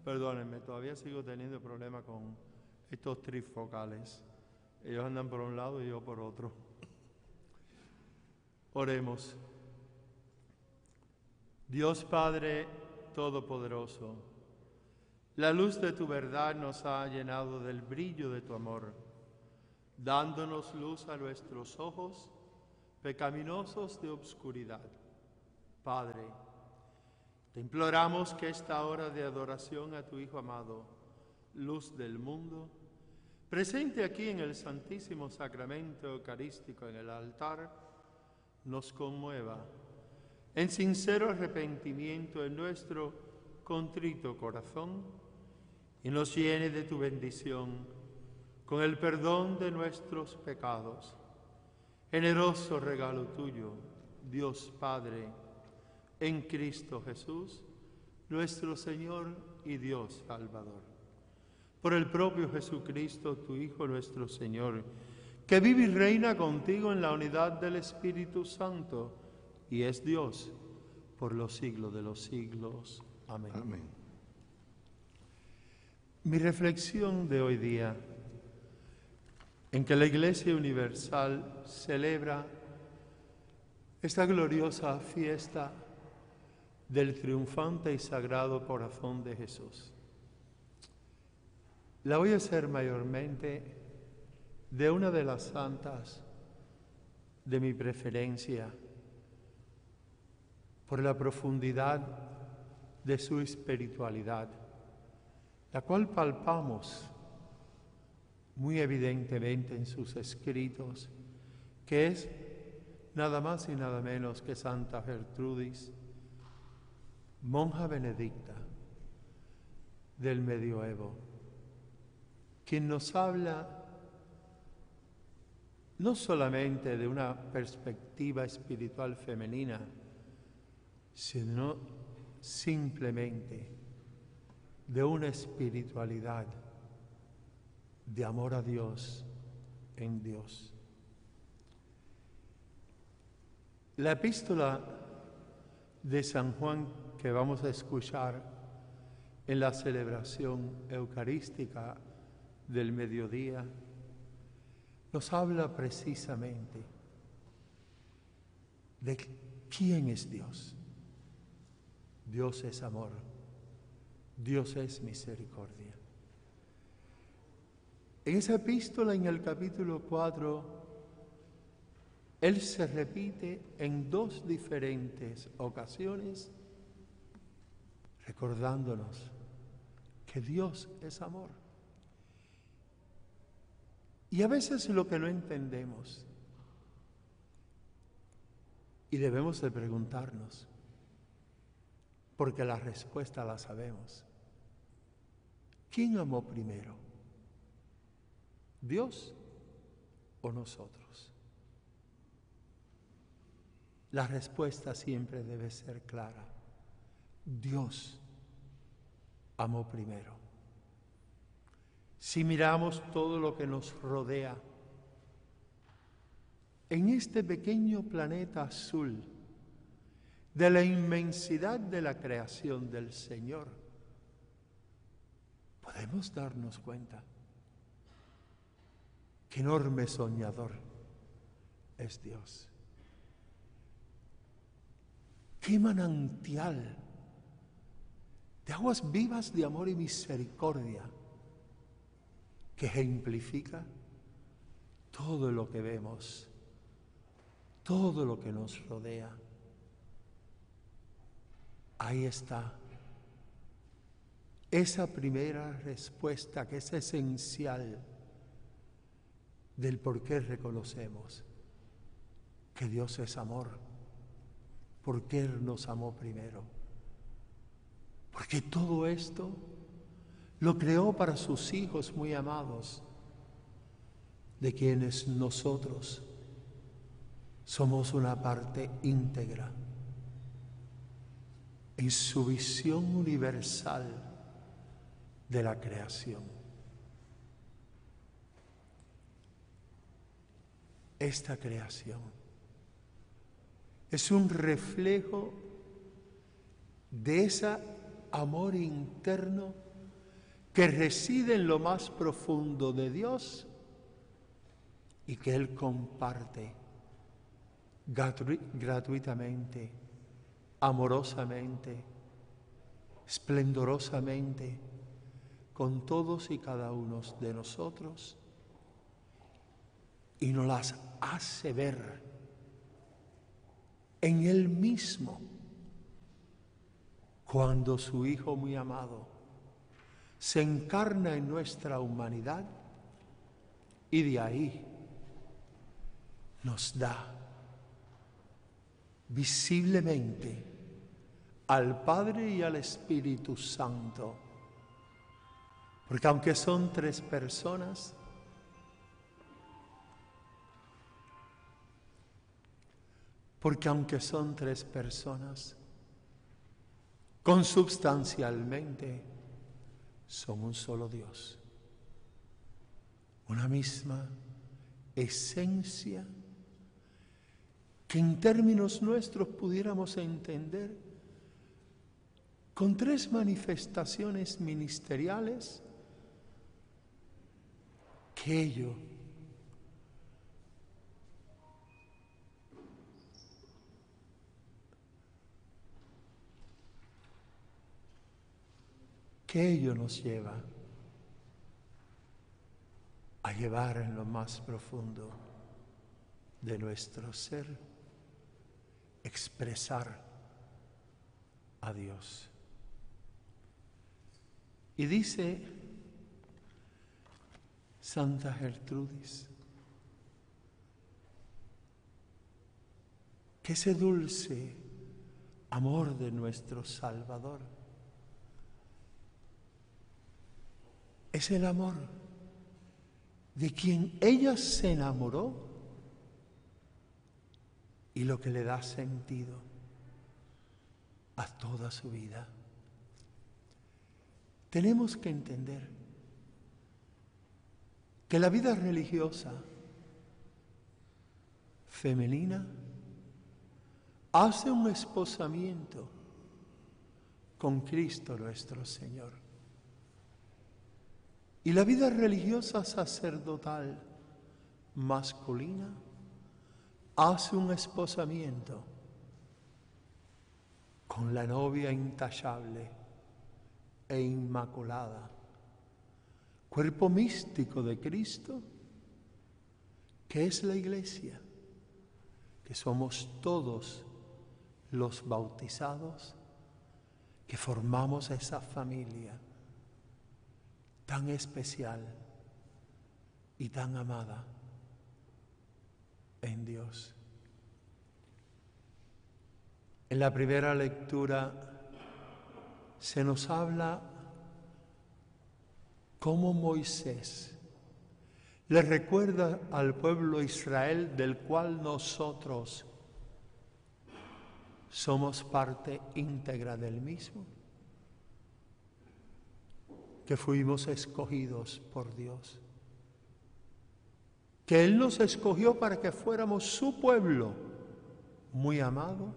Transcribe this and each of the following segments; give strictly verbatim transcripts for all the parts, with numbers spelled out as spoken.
Perdónenme, todavía sigo teniendo problemas con estos trifocales. Ellos andan por un lado y yo por otro. Oremos. Dios Padre Todopoderoso, la luz de tu verdad nos ha llenado del brillo de tu amor, dándonos luz a nuestros ojos pecaminosos de obscuridad. Padre, te imploramos que esta hora de adoración a tu Hijo amado, luz del mundo, presente aquí en el Santísimo Sacramento Eucarístico en el altar, nos conmueva en sincero arrepentimiento en nuestro contrito corazón y nos llene de tu bendición con el perdón de nuestros pecados. Generoso regalo tuyo, Dios Padre, en Cristo Jesús, nuestro Señor y Dios Salvador. Por el propio Jesucristo, tu Hijo nuestro Señor, que vive y reina contigo en la unidad del Espíritu Santo y es Dios por los siglos de los siglos. Amén. Amén. Mi reflexión de hoy día, en que la Iglesia Universal celebra esta gloriosa fiesta del triunfante y sagrado corazón de Jesús. La voy a hacer mayormente de una de las santas de mi preferencia, por la profundidad de su espiritualidad, la cual palpamos muy evidentemente en sus escritos, que es nada más y nada menos que Santa Gertrudis, monja benedicta del medioevo, quien nos habla no solamente de una perspectiva espiritual femenina, sino simplemente de una espiritualidad de amor a Dios en Dios. La epístola de San Juan que vamos a escuchar en la celebración eucarística del mediodía nos habla precisamente de quién es Dios. Dios es amor, Dios es misericordia. En esa epístola, en el capítulo cuatro, Él se repite en dos diferentes ocasiones, recordándonos que Dios es amor. Y a veces lo que no entendemos, y debemos de preguntarnos, porque la respuesta la sabemos. ¿Quién amó primero? ¿Dios o nosotros? La respuesta siempre debe ser clara. Dios amó primero. Si miramos todo lo que nos rodea, en este pequeño planeta azul, de la inmensidad de la creación del Señor, podemos darnos cuenta qué enorme soñador es Dios. Qué manantial de aguas vivas de amor y misericordia que ejemplifica todo lo que vemos, todo lo que nos rodea. Ahí está esa primera respuesta que es esencial del por qué reconocemos que Dios es amor, porque Él nos amó primero, porque todo esto lo creó para sus hijos muy amados, de quienes nosotros somos una parte íntegra en su visión universal de la creación. Esta creación es un reflejo de ese amor interno que reside en lo más profundo de Dios y que Él comparte gratu- gratuitamente, amorosamente, esplendorosamente con todos y cada uno de nosotros, y nos las hace ver en Él mismo, cuando su Hijo muy amado se encarna en nuestra humanidad y de ahí nos da visiblemente al Padre y al Espíritu Santo. Porque aunque son tres personas, porque aunque son tres personas, consubstancialmente son un solo Dios, una misma esencia que en términos nuestros pudiéramos entender con tres manifestaciones ministeriales que ello que ello nos lleva a llevar en lo más profundo de nuestro ser, expresar a Dios. Y dice Santa Gertrudis que ese dulce amor de nuestro Salvador es el amor de quien ella se enamoró y lo que le da sentido a toda su vida. Tenemos que entender que la vida religiosa femenina hace un esposamiento con Cristo nuestro Señor. Y la vida religiosa sacerdotal masculina hace un esposamiento con la novia intachable e inmaculada, cuerpo místico de Cristo, que es la Iglesia, que somos todos los bautizados, que formamos esa familia tan especial y tan amada en Dios. En la primera lectura se nos habla cómo Moisés le recuerda al pueblo Israel, del cual nosotros somos parte íntegra del mismo, que fuimos escogidos por Dios, que Él nos escogió para que fuéramos su pueblo muy amado,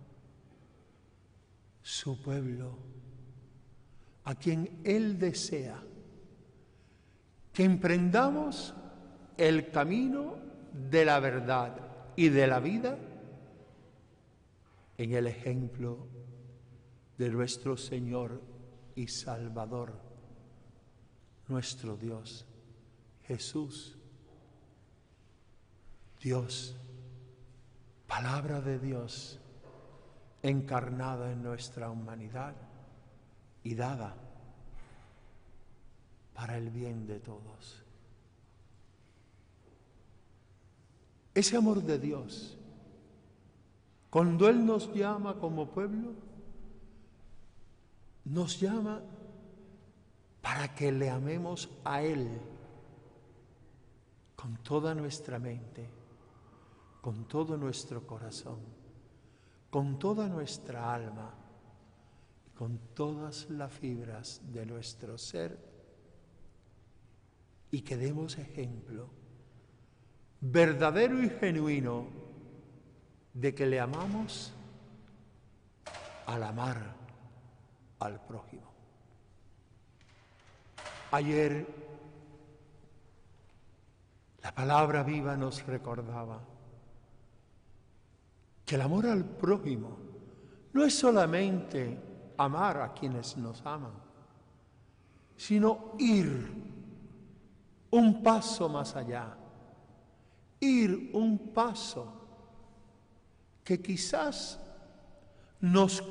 su pueblo a quien Él desea que emprendamos el camino de la verdad y de la vida en el ejemplo de nuestro Señor y Salvador, nuestro Dios, Jesús, Dios, palabra de Dios, encarnada en nuestra humanidad y dada para el bien de todos. Ese amor de Dios, cuando Él nos llama como pueblo, nos llama para que le amemos a Él con toda nuestra mente, con todo nuestro corazón, con toda nuestra alma, con todas las fibras de nuestro ser, y que demos ejemplo verdadero y genuino de que le amamos al amar al prójimo. Ayer la palabra viva nos recordaba que el amor al prójimo no es solamente amar a quienes nos aman, sino ir un paso más allá, ir un paso que quizás nos